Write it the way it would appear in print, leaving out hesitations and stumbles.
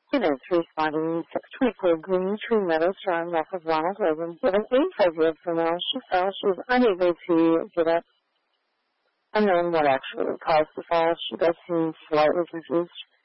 Students responding 624 Green Tree Meadows Drive off of Ronald Reagan. Given 85-year-old female, she fell. She was unable to get up. Unknown what actually caused the fall. She does seem slightly confused.